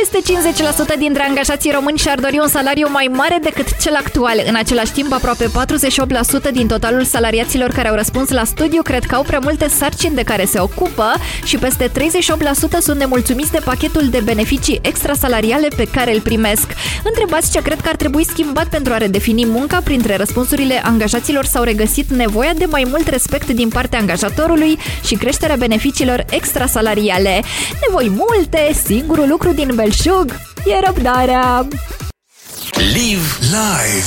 Peste 50% dintre angajații români și-ar dori un salariu mai mare decât cel actual. În același timp, aproape 48% din totalul salariaților care au răspuns la studiu cred că au prea multe sarcini de care se ocupă și peste 38% sunt nemulțumiți de pachetul de beneficii extrasalariale pe care îl primesc. Întrebați ce cred că ar trebui schimbat pentru a redefini munca, printre răspunsurile angajaților s-au regăsit nevoia de mai mult respect din partea angajatorului și creșterea beneficiilor extrasalariale. Nevoi multe, singurul lucru din belșug e răbdarea. Live live.